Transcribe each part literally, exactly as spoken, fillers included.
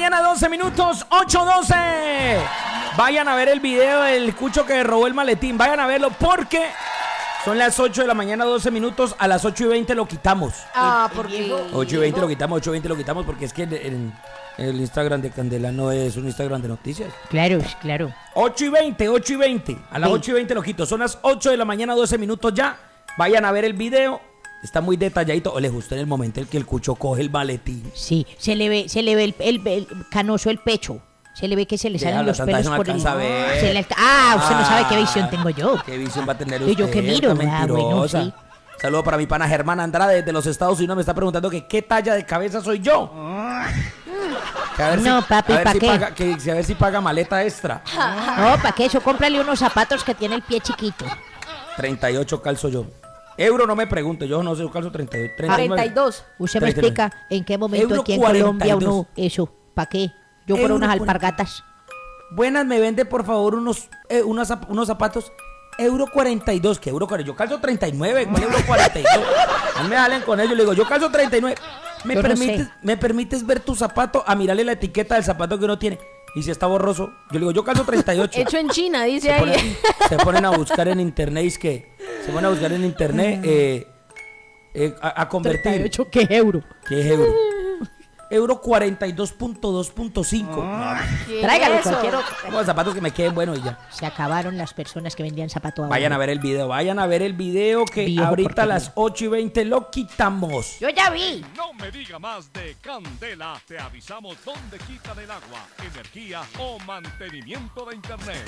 mañana, doce minutos, ocho doce. Vayan a ver el video del cucho que robó el maletín. Vayan a verlo porque son las ocho de la mañana, doce minutos. A las ocho y veinte lo quitamos. Ah, porque ocho y veinte lo quitamos, ocho y veinte lo quitamos porque es que en, en, el Instagram de Candela no es un Instagram de noticias. Claro, claro. ocho y veinte, ocho y veinte. A las Sí. ocho y veinte lo quito. Son las ocho de la mañana, doce minutos ya. Vayan a ver el video. Está muy detalladito. O les gustó en el momento en que el cucho coge el maletín. Sí, se le ve, se le ve el, el- el canoso el pecho. Se le ve que se le salen Déjalo, los Santa, pelos eso no por el... alcanza a ver. se le- Ah, usted no sabe qué visión tengo yo. ¿Qué visión va a tener Y usted? yo qué miro, Está ah, bueno, mentirosa. sí. Saludo para mi pana Germán Andrade desde los Estados Unidos. Me está preguntando que qué talla de cabeza soy yo. Que a ver No, si, papi, a ver ¿pa' si qué? paga, que, si a ver si paga maleta extra. No, ¿para qué eso? Cómprale unos zapatos que tiene el pie chiquito. treinta y ocho calzo yo. Euro no me pregunte, yo no sé, yo calzo treinta y ocho. treinta y dos. Usted me treinta y nueve. explica en qué momento Euro aquí en cuarenta y Colombia dos. uno... Eso, ¿para qué? Yo por Euro unas cuarenta. alpargatas. Buenas, me vende por favor unos, eh, unos, zap- unos zapatos. Euro cuarenta y dos, que euro cuarenta. Yo calzo treinta y nueve, ¿cuál euro cuarenta y dos? A mí me salen con ellos, le digo, yo calzo treinta y nueve. ¿Me, Yo no permites, sé. ¿Me permites ver tu zapato? A mirarle la etiqueta del zapato que uno tiene. Y si está borroso, yo le digo, yo calzo treinta y ocho. Hecho en China, dice se, ahí. ponen, se ponen a buscar en internet, es que se ponen a buscar en internet eh, eh, a, a convertir. treinta y ocho, ¿qué euro? ¿Qué es euro? Euro cuarenta y dos punto dos punto cinco. ¿Qué es Tráigalo eso? cualquier otro. Como zapatos que me queden buenos y ya. Se acabaron las personas que vendían zapatos. Vayan a ver el video, vayan a ver el video que Viejo ahorita a porquería. las ocho y veinte lo quitamos. Yo ya vi. No me diga más de Candela. Te avisamos dónde quitan el agua, energía o mantenimiento de internet.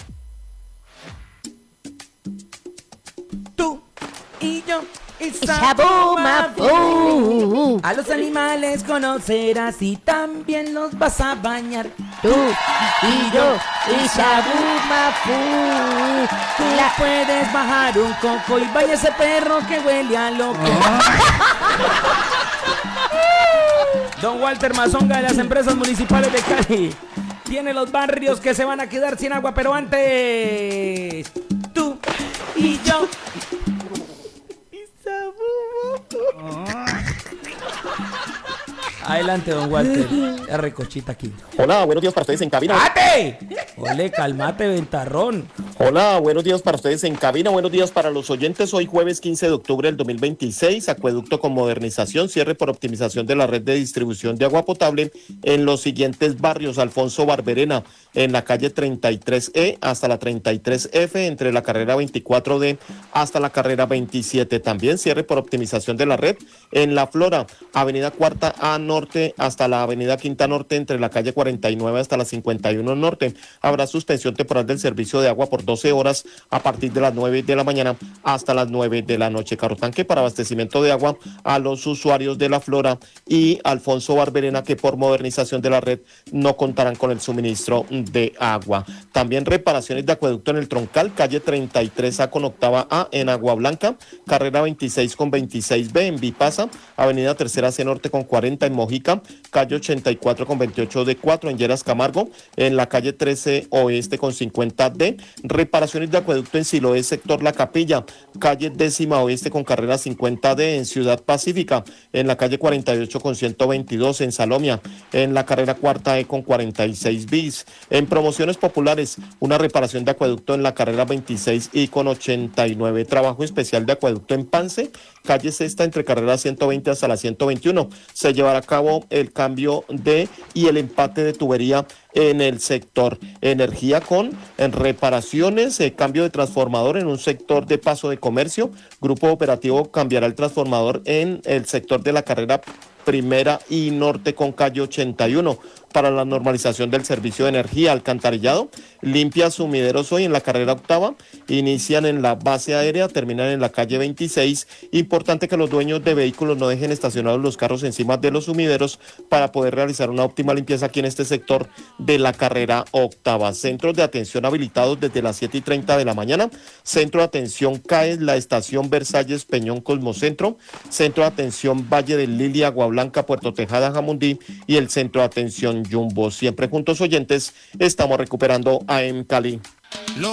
Tú y yo y Sabumafu. A los animales conocerás y también los vas a bañar. Tú y yo y Sabumafu. Tú puedes bajar un coco y vaya ese perro que huele a loco. Don Walter Mazonga de las empresas municipales de Cali tiene los barrios que se van a quedar sin agua, pero antes tú y yo. Adelante, don Walter. La recochita aquí. Hola, buenos días para ustedes en cabina. ¡Cálmate! Ole, calmate, ventarrón. Hola, buenos días para ustedes en cabina. Buenos días para los oyentes. Hoy jueves quince de octubre del dos mil veintiséis. Acueducto con modernización, cierre por optimización de la red de distribución de agua potable en los siguientes barrios. Alfonso Barberena, en la calle treinta y tres E hasta la treinta y tres F, entre la carrera veinticuatro D hasta la carrera veintisiete. También cierre por optimización de la red en La Flora, avenida Cuarta A Norte hasta la avenida Quinta Norte, entre la calle cuarenta y nueve hasta la cincuenta y uno Norte. Habrá suspensión temporal del servicio de agua por doce horas a partir de las nueve de la mañana hasta las nueve de la noche. Carro tanque para abastecimiento de agua a los usuarios de La Flora y Alfonso Barberena, que por modernización de la red no contarán con el suministro de agua. También reparaciones de acueducto en el Troncal, calle treinta y tres A con octava A en Agua Blanca, carrera veintiséis con veintiséis B en Vipasa, avenida Tercera C Norte con cuarenta en Mojica, calle ochenta y cuatro con veintiocho D cuatro en Lleras Camargo, en la calle trece Oeste con cincuenta D, reparaciones de acueducto en Siloé, sector La Capilla, calle décima Oeste con carrera cincuenta D en Ciudad Pacífica, en la calle cuarenta y ocho con ciento veintidós en Salomia, en la carrera cuarta E con cuarenta y seis bis. En promociones populares, una reparación de acueducto en la carrera veintiséis y con ochenta y nueve, trabajo especial de acueducto en Pance, calle Sexta entre carrera ciento veinte hasta la ciento veintiuno. Se llevará a cabo el cambio de y el empate de tubería en el sector energía con en reparaciones, eh, cambio de transformador en un sector de Paso de Comercio. Grupo operativo cambiará el transformador en el sector de la carrera Primera y Norte con calle ochenta y uno. Para la normalización del servicio de energía, alcantarillado, limpia sumideros hoy en la carrera octava, inician en la base aérea, terminan en la calle veintiséis. Importante que los dueños de vehículos no dejen estacionados los carros encima de los sumideros para poder realizar una óptima limpieza aquí en este sector de la carrera octava. Centros de atención habilitados desde las siete y treinta de la mañana. Centro de atención C A E S, la estación Versalles Peñón Cosmocentro, Centro de atención Valle del Lili, Agua Blanca, Puerto Tejada, Jamundí, y el Centro de atención Jumbo. Siempre juntos oyentes, estamos recuperando a M Cali. Lo